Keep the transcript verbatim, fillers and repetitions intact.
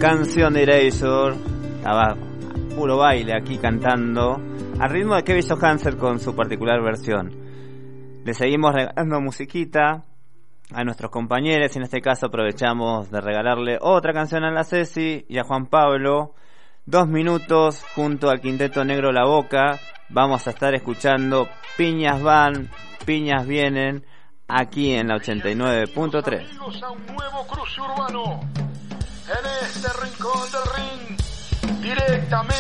Canción de Erasure, estaba puro baile aquí cantando, al ritmo de Kevin Johansen con su particular versión. Le seguimos regalando musiquita a nuestros compañeros, en este caso aprovechamos de regalarle otra canción a la Ceci y a Juan Pablo. Dos minutos junto al Quinteto Negro La Boca, vamos a estar escuchando Piñas Van, Piñas Vienen, aquí en la ochenta y nueve punto tres. A un nuevo cruce urbano, en este rincón del ring, directamente